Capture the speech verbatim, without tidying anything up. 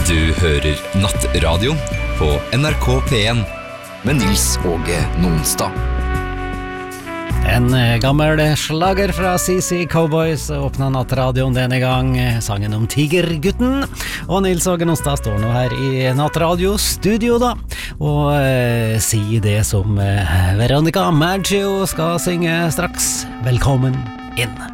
Du hører Nattradio på N R K P en med Nils Åge Nonstad. En gammel slager fra C C Cowboys åpnet Nattradioen denne gang, sangen om Tigergutten. Og Nils Åge Nonstad står nå her i Nattradio-studio da, og eh, sier det som eh, Veronica Maggio skal synge straks. Velkommen inn.